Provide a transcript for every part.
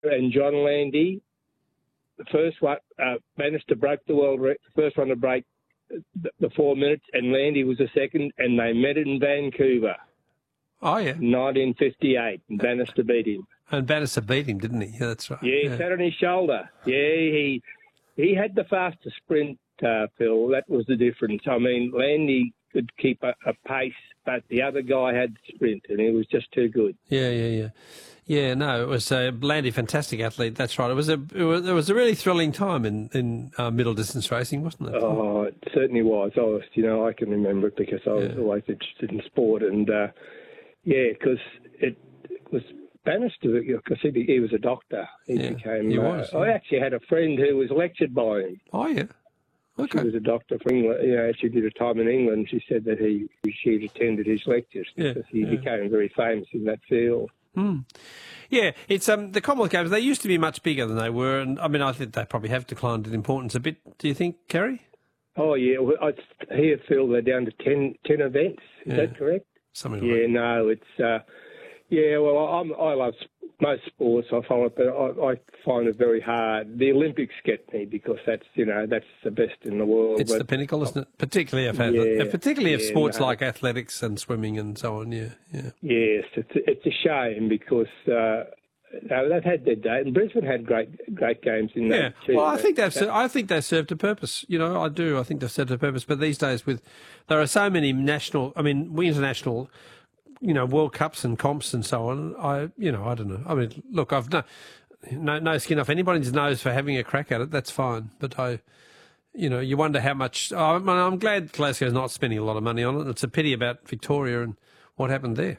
and John Landy. The first one, Bannister broke the world record, the first one to break the 4 minutes, and Landy was the second, and they met in Vancouver. Oh, yeah. 1958, and Bannister beat him. And Bannister beat him, didn't he? Yeah, that's right. Yeah, he sat on his shoulder. Yeah, he had the fastest sprint, Phil. That was the difference. I mean, Landy could keep a pace, but the other guy had the sprint, and he was just too good. Yeah, no, it was Landy, fantastic athlete. That's right. It was a really thrilling time in middle distance racing, wasn't it? Oh, it certainly was. I can remember it because I was always interested in sport, and because it was Bannister, because he was a doctor. He was. I actually had a friend who was lectured by him. Oh, yeah. Okay. She was a doctor from England. She did a time in England. She said that she'd attended his lectures because he became very famous in that field. Yeah, it's the Commonwealth Games. They used to be much bigger than they were, and I mean, I think they probably have declined in importance a bit. Do you think, Kerry? Oh yeah, I hear, Phil, they're down to 10 events. Is that correct? Something like that. Yeah, no, it's Well, I love most sports. I follow it, but I find it very hard. The Olympics get me because that's the best in the world. It's the pinnacle, isn't it? Particularly if sports like athletics and swimming and so on. Yeah. Yes, it's a shame because they've had their day, and Brisbane had great games in that too. Well, I think they've served a purpose. I do. I think they've served a purpose. But these days, there are so many international. World Cups and comps and so on. I don't know. I mean, look, I've no skin off anybody's nose for having a crack at it. That's fine. But you wonder how much. I'm glad Glasgow's not spending a lot of money on it. It's a pity about Victoria and what happened there.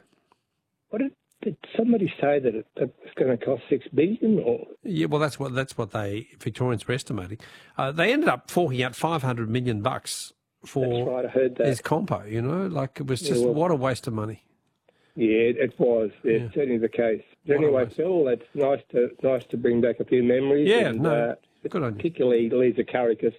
Did somebody say that it's going to cost $6 billion? Or? Yeah, well, that's what Victorians were estimating. They ended up forking out $500 million for. That's right, I heard that. His compo. It was just what a waste of money. Yeah, it was. It's certainly the case. But anyway, Phil, it's nice to bring back a few memories. Yeah, and, good on you. Particularly Lisa Curry, because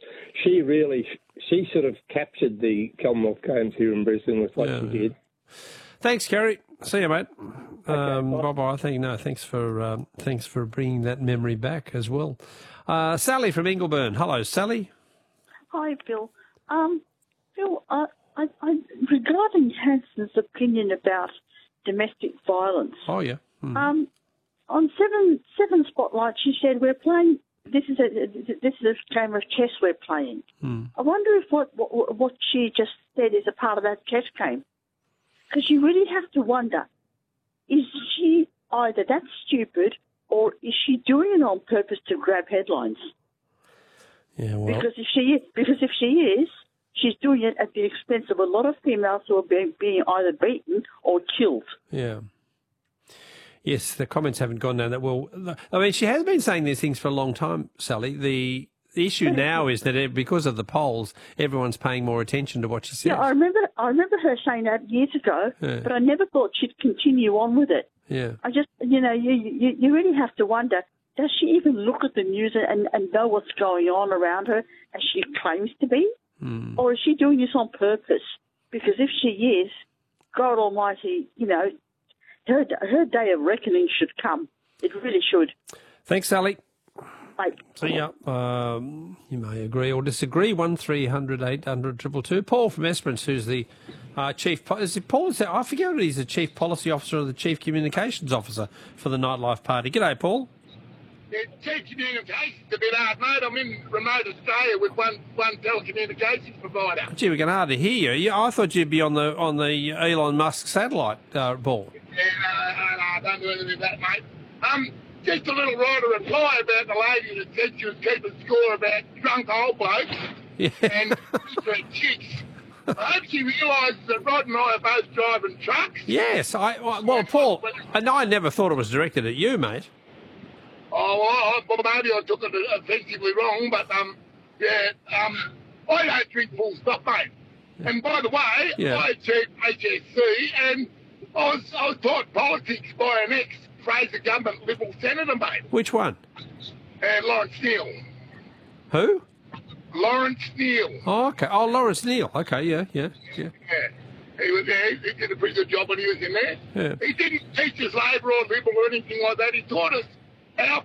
she sort of captured the Commonwealth Games here in Brisbane with what she did. Thanks, Kerry. See you, mate. Okay, bye. Thanks for bringing that memory back as well. Sally from Ingleburn. Hello, Sally. Hi, Bill. Bill, regarding Hanson's opinion about domestic violence. Oh, yeah. On seven Spotlight, she said, "We're playing. This is a game of chess we're playing." I wonder if what she just said is a part of that chess game, because you really have to wonder: is she either that stupid or is she doing it on purpose to grab headlines? Yeah, well, because if she is. She's doing it at the expense of a lot of females who are being either beaten or killed. Yeah. Yes, the comments haven't gone down that well. I mean, she has been saying these things for a long time, Sally. The issue now is that because of the polls, everyone's paying more attention to what she says. Yeah, I remember her saying that years ago, but I never thought she'd continue on with it. Yeah. I just, you really have to wonder, does she even look at the news and know what's going on around her as she claims to be? Or is she doing this on purpose? Because if she is, God Almighty, her day of reckoning should come. It really should. Thanks, Sally. Bye. See ya. You may agree or disagree. 1300 800 222. Paul from Esperance, who's the chief. Is it Paul? I forget what he's the chief policy officer or the chief communications officer for the Nightlife Party. G'day, Paul. Yeah, chief communications a bit hard, mate. I'm in remote Australia with one telecommunications provider. Gee, we can hardly hear you. I thought you'd be on the Elon Musk satellite, Paul. Yeah, no, don't do anything with that, mate. Just a little writer reply about the lady that said she was keeping score about drunk old blokes and chicks. I hope she realises that Rod and I are both driving trucks. Yes, Paul, and I never thought it was directed at you, mate. Oh, well, maybe I took it effectively wrong, but, I don't drink full stop, mate. And by the way, I achieved HSC, and I was taught politics by an ex-Fraser government Liberal senator, mate. Which one? Lawrence Neal. Who? Lawrence Neal. Oh, okay. Oh, Lawrence Neal. Okay, yeah. Yeah. He was there. He did a pretty good job when he was in there. Yeah. He didn't teach us Labor or Liberal or anything like that. He taught us how